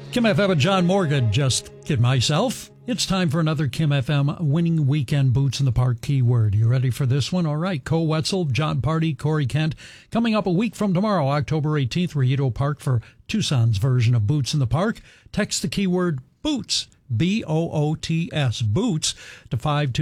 Kim FM and John Morgan, just kid myself. It's time for another Kim FM winning weekend Boots in the Park keyword. You ready for this one? All right. Cole Wetzel, John Party, Corey Kent. Coming up a week from tomorrow, October 18th, Rito Park for Tucson's version of Boots in the Park. Text the keyword Boots, B-O-O-T-S, Boots, to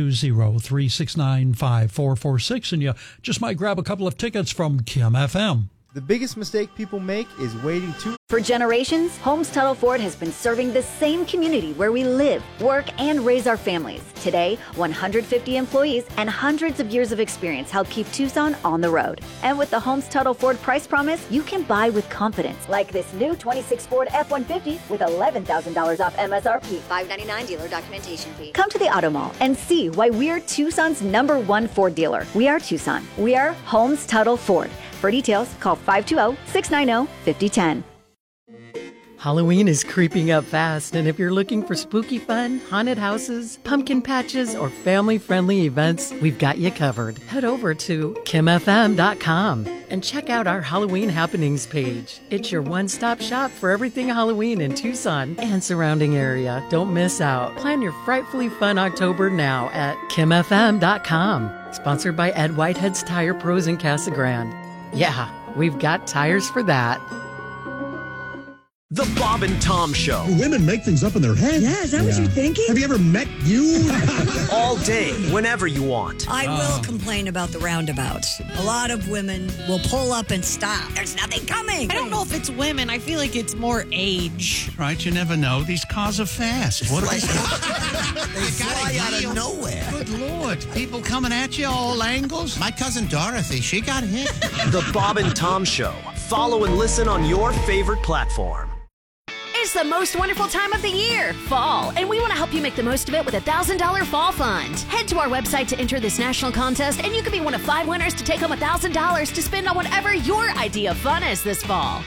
520-369-5446. And you just might grab a couple of tickets from Kim FM. The biggest mistake people make is waiting too. For generations, Holmes Tuttle Ford has been serving the same community where we live, work, and raise our families. Today, 150 employees and hundreds of years of experience help keep Tucson on the road. And with the Holmes Tuttle Ford price promise, you can buy with confidence. Like this new 26 Ford F-150 with $11,000 off MSRP. $599 dealer documentation fee. Come to the Auto Mall and see why we're Tucson's #1 Ford dealer. We are Tucson. We are Holmes Tuttle Ford. For details, call 520-690-5010. Halloween is creeping up fast, and if you're looking for spooky fun, haunted houses, pumpkin patches, or family-friendly events, we've got you covered. Head over to kimfm.com and check out our Halloween happenings page. It's your one-stop shop for everything Halloween in Tucson and surrounding area. Don't miss out. Plan your frightfully fun October now at kimfm.com. Sponsored by Ed Whitehead's Tire Pros in Casa Grande. Yeah, we've got tires for that. The Bob and Tom Show. Women make things up in their head. Yeah, is that what you're thinking? Have you ever met you? All day, whenever you want. I will complain about the roundabouts. A lot of women will pull up and stop. There's nothing coming. I don't know if it's women. I feel like it's more age. Right, you never know. These cars are fast. What They fly out of nowhere. Good Lord. People coming at you all angles. My cousin Dorothy, she got hit. The Bob and Tom Show. Follow and listen on your favorite platform. It's the most wonderful time of the year, fall, and we want to help you make the most of it with a $1,000 fall fund. Head to our website to enter this national contest, and you could be one of 5 winners to take home $1,000 to spend on whatever your idea of fun is this fall.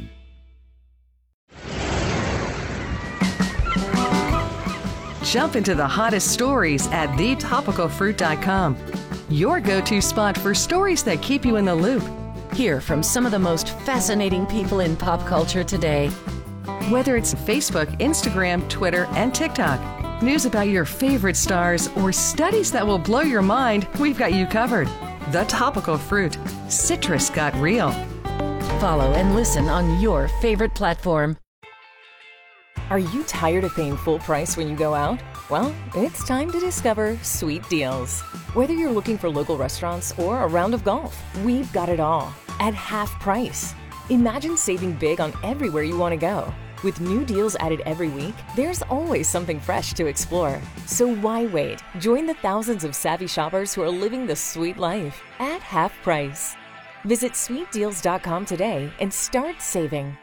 Jump into the hottest stories at thetopicalfruit.com. Your go-to spot for stories that keep you in the loop. Hear from some of the most fascinating people in pop culture today. Whether it's Facebook, Instagram, Twitter, and TikTok, news about your favorite stars, or studies that will blow your mind, we've got you covered. The Topical Fruit. Citrus got real. Follow and listen on your favorite platform. Are you tired of paying full price when you go out? Well, it's time to discover Sweet Deals. Whether you're looking for local restaurants or a round of golf, we've got it all at half price. Imagine saving big on everywhere you want to go. With new deals added every week, there's always something fresh to explore. So why wait? Join the thousands of savvy shoppers who are living the sweet life at half price. Visit sweetdeals.com today and start saving.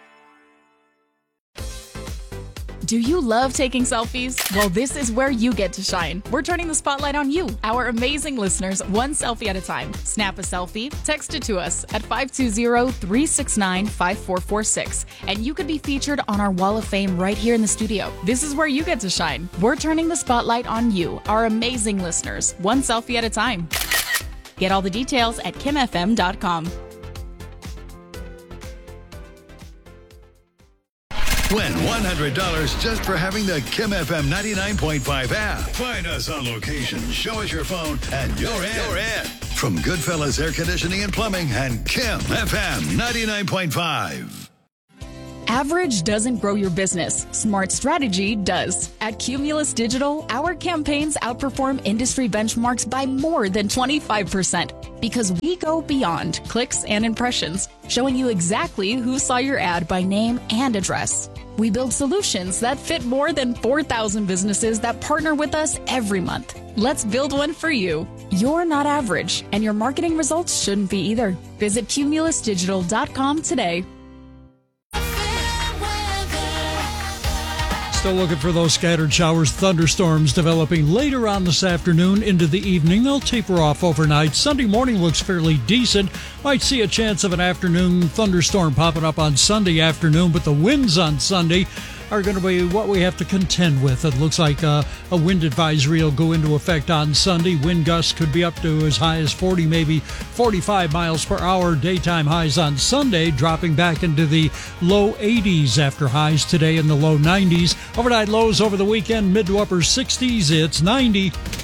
Do you love taking selfies? Well, this is where you get to shine. We're turning the spotlight on you, our amazing listeners, one selfie at a time. Snap a selfie, text it to us at 520-369-5446, and you could be featured on our Wall of Fame right here in the studio. This is where you get to shine. We're turning the spotlight on you, our amazing listeners, one selfie at a time. Get all the details at kimfm.com. Win $100 just for having the Kim FM 99.5 app. Find us on location, show us your phone, and you're in. From Goodfellas Air Conditioning and Plumbing and Kim FM 99.5. Average doesn't grow your business. Smart strategy does. At Cumulus Digital, our campaigns outperform industry benchmarks by more than 25% because we go beyond clicks and impressions, showing you exactly who saw your ad by name and address. We build solutions that fit more than 4,000 businesses that partner with us every month. Let's build one for you. You're not average, and your marketing results shouldn't be either. Visit cumulusdigital.com today. Still looking for those scattered showers, thunderstorms developing later on this afternoon into the evening. They'll taper off overnight. Sunday morning looks fairly decent. Might see a chance of an afternoon thunderstorm popping up on Sunday afternoon, but the winds on Sunday are going to be what we have to contend with. It looks like a wind advisory will go into effect on Sunday. Wind gusts could be up to as high as 40, maybe 45 miles per hour. Daytime highs on Sunday dropping back into the low 80s after highs today in the low 90s. Overnight lows over the weekend, mid to upper 60s. It's 90.